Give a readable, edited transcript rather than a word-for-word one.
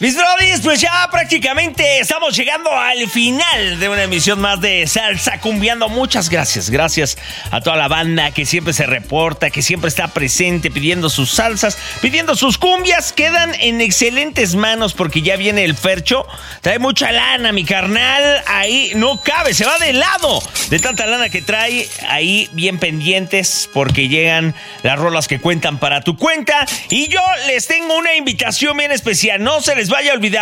Mis brodis, pues ya prácticamente estamos llegando al final de una emisión más de Salsa Cumbiando. Muchas gracias, gracias a toda la banda que siempre se reporta, que siempre está presente pidiendo sus salsas, pidiendo sus cumbias. Quedan en excelentes manos porque ya viene el Fercho. Trae mucha lana, mi carnal, ahí no cabe, se va de lado de tanta lana que trae. Ahí bien pendientes porque llegan las rolas que cuentan para tu cuenta. Y yo les tengo una invitación bien especial, no se les vaya a olvidar.